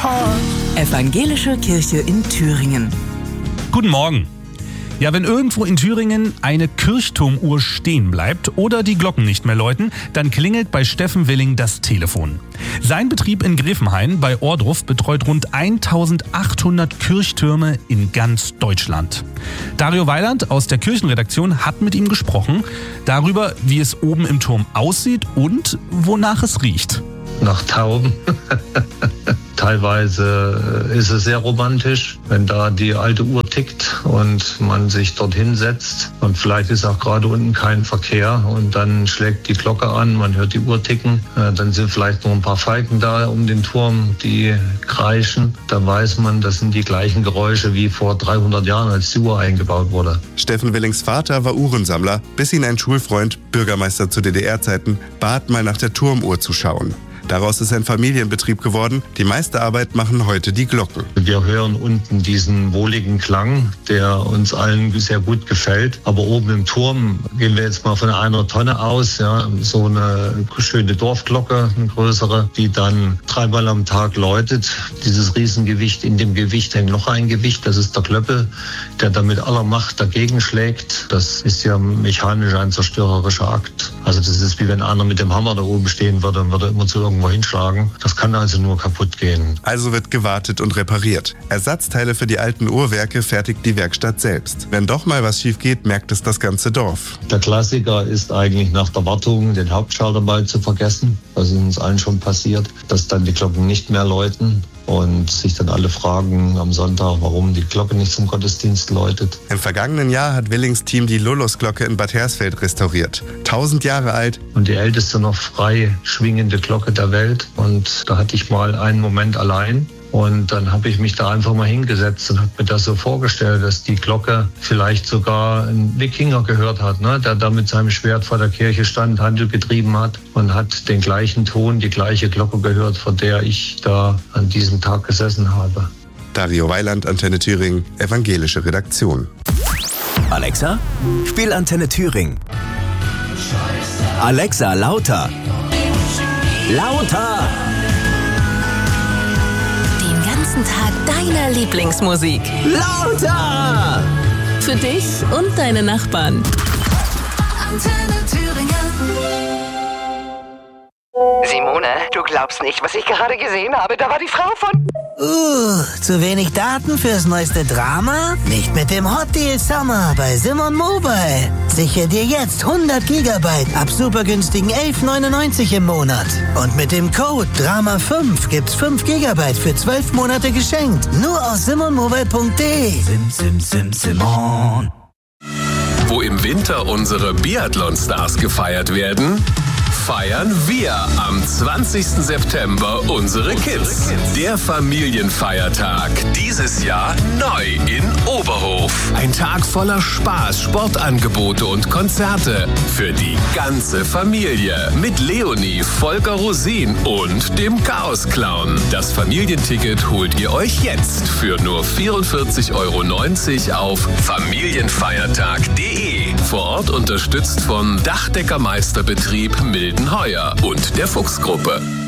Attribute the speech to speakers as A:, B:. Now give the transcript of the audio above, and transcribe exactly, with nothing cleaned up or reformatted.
A: Evangelische Kirche in Thüringen.
B: Guten Morgen. Ja, wenn irgendwo in Thüringen eine Kirchturmuhr stehen bleibt oder die Glocken nicht mehr läuten, dann klingelt bei Steffen Willing das Telefon. Sein Betrieb in Gräfenhain bei Ohrdruf betreut rund eintausendachthundert Kirchtürme in ganz Deutschland. Dario Weiland aus der Kirchenredaktion hat mit ihm gesprochen darüber, wie es oben im Turm aussieht und wonach es riecht.
C: Nach Tauben. Teilweise ist es sehr romantisch, wenn da die alte Uhr tickt und man sich dorthin setzt und vielleicht ist auch gerade unten kein Verkehr und dann schlägt die Glocke an, man hört die Uhr ticken, dann sind vielleicht noch ein paar Falken da um den Turm, die kreischen. Dann weiß man, das sind die gleichen Geräusche wie vor dreihundert Jahren, als die Uhr eingebaut wurde.
D: Steffen Willings Vater war Uhrensammler, bis ihn ein Schulfreund, Bürgermeister zu D D R-Zeiten, bat, mal nach der Turmuhr zu schauen. Daraus ist ein Familienbetrieb geworden. Die meiste Arbeit machen heute die Glocken.
C: Wir hören unten diesen wohligen Klang, der uns allen sehr gut gefällt. Aber oben im Turm gehen wir jetzt mal von einer Tonne aus. Ja, so eine schöne Dorfglocke, eine größere, die dann dreimal am Tag läutet. Dieses Riesengewicht, in dem Gewicht hängt noch ein Gewicht. Das ist der Klöppel, der dann mit aller Macht dagegen schlägt. Das ist ja mechanisch ein zerstörerischer Akt. Also das ist wie wenn einer mit dem Hammer da oben stehen würde und würde immer zu irgendwo hinschlagen. Das kann also nur kaputt gehen.
D: Also wird gewartet und repariert. Ersatzteile für die alten Uhrwerke fertigt die Werkstatt selbst. Wenn doch mal was schief geht, merkt es das ganze Dorf.
C: Der Klassiker ist eigentlich nach der Wartung den Hauptschalter mal zu vergessen. Das ist uns allen schon passiert, dass dann die Glocken nicht mehr läuten. Und sich dann alle fragen am Sonntag, warum die Glocke nicht zum Gottesdienst läutet.
D: Im vergangenen Jahr hat Willings Team die Lullus-Glocke in Bad Hersfeld restauriert. Tausend Jahre alt.
C: Und die älteste noch frei schwingende Glocke der Welt. Und da hatte ich mal einen Moment allein. Und dann habe ich mich da einfach mal hingesetzt und habe mir das so vorgestellt, dass die Glocke vielleicht sogar ein Wikinger gehört hat, ne? Der da mit seinem Schwert vor der Kirche stand, Handel getrieben hat und hat den gleichen Ton, die gleiche Glocke gehört, vor der ich da an diesem Tag gesessen habe.
D: Dario Weiland, Antenne Thüringen, evangelische Redaktion.
E: Alexa, spiel Antenne Thüringen. Alexa, lauter. Lauter!
A: Tag deiner Lieblingsmusik.
E: Lauter!
A: Für dich und deine Nachbarn.
F: Antenne Thüringen.
G: Simone, du glaubst nicht, was ich gerade gesehen habe. Da war die Frau von...
H: Uh, zu wenig Daten fürs neueste Drama? Nicht mit dem Hot Deal Summer bei Simon Mobile. Sichere dir jetzt hundert Gigabyte ab super günstigen elf neunundneunzig im Monat. Und mit dem Code Drama fünf gibt's fünf Gigabyte für zwölf Monate geschenkt. Nur auf simon mobile punkt de.
E: Sim, sim, sim, Simon.
I: Wo im Winter unsere Biathlon-Stars gefeiert werden, feiern wir am zwanzigsten September unsere Kids. Der Familienfeiertag. Dieses Jahr neu in Oberhof. Ein Tag voller Spaß, Sportangebote und Konzerte. Für die ganze Familie. Mit Leonie, Volker Rosin und dem Chaos-Clown. Das Familienticket holt ihr euch jetzt für nur vierundvierzig Euro neunzig auf familienfeiertag punkt de. Vor Ort unterstützt von Dachdeckermeisterbetrieb Mildenheuer und der Fuchsgruppe.